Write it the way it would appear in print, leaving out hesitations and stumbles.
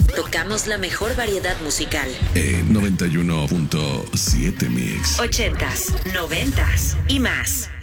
Tocamos la mejor variedad musical. 91.7 Mix. 80s, 90s y más.